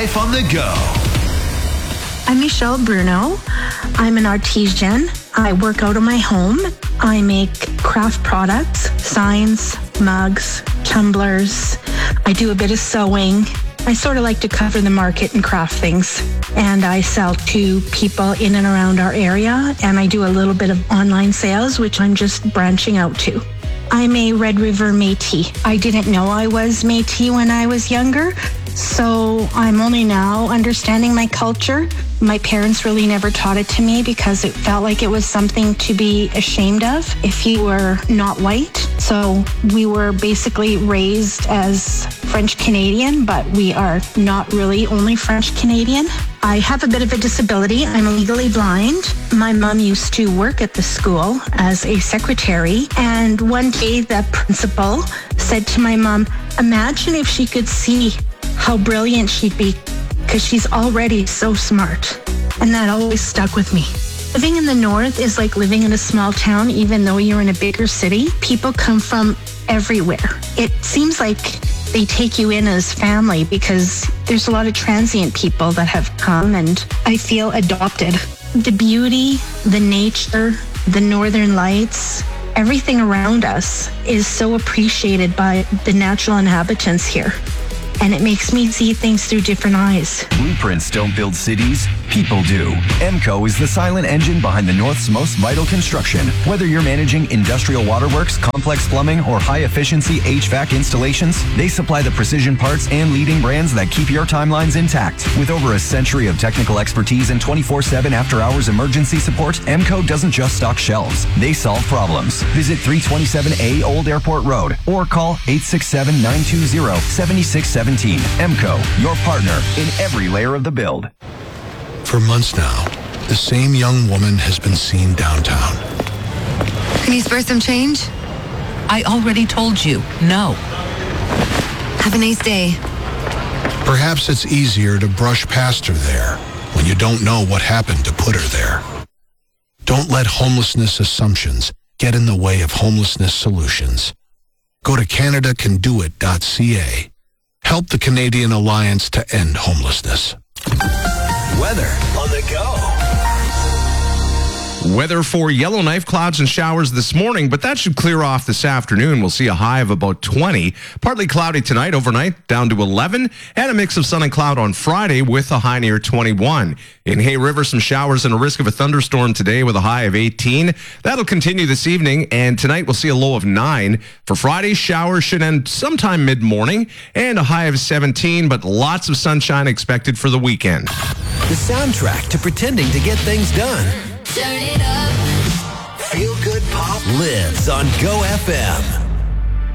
Life on the Go. I'm Michelle Bruno. I'm an artisan. I work out of my home. I make craft products, signs, mugs, tumblers. I do a bit of sewing. I sort of like to cover the market and craft things. And I sell to people in and around our area. And I do a little bit of online sales, which I'm just branching out to. I'm a Red River Métis. I didn't know I was Métis when I was younger. So I'm only now understanding my culture. My parents really never taught it to me because it felt like it was something to be ashamed of if you were not white. So we were basically raised as French Canadian, but we are not really only French Canadian. I have a bit of a disability. I'm legally blind. My mom used to work at the school as a secretary. And one day the principal said to my mom, imagine if she could see how brilliant she'd be because she's already so smart. And that always stuck with me. Living in the north is like living in a small town, even though you're in a bigger city. People come from everywhere. It seems like they take you in as family because there's a lot of transient people that have come, and I feel adopted. The beauty, the nature, the northern lights, everything around us is so appreciated by the natural inhabitants here. And it makes me see things through different eyes. Blueprints don't build cities, people do. EMCO is the silent engine behind the North's most vital construction. Whether you're managing industrial waterworks, complex plumbing, or high-efficiency HVAC installations, they supply the precision parts and leading brands that keep your timelines intact. With over a century of technical expertise and 24/7 after-hours emergency support, EMCO doesn't just stock shelves. They solve problems. Visit 327A Old Airport Road or call 867-920-7617. EMCO, your partner in every layer of the build. For months now, the same young woman has been seen downtown. Can you spare some change? I already told you, no. Have a nice day. Perhaps it's easier to brush past her there when you don't know what happened to put her there. Don't let homelessness assumptions get in the way of homelessness solutions. Go to CanadaCanDoIt.ca. Help the Canadian Alliance to end homelessness. Weather on the go. Weather for Yellowknife, clouds and showers this morning, but that should clear off this afternoon. We'll see a high of about 20. Partly cloudy tonight, overnight down to 11, and a mix of sun and cloud on Friday with a high near 21. In Hay River, some showers and a risk of a thunderstorm today with a high of 18. That'll continue this evening, and tonight we'll see a low of 9. For Friday, showers should end sometime mid-morning, and a high of 17, but lots of sunshine expected for the weekend. The soundtrack to pretending to get things done. Turn it up. Feel Good Pop lives on Go FM.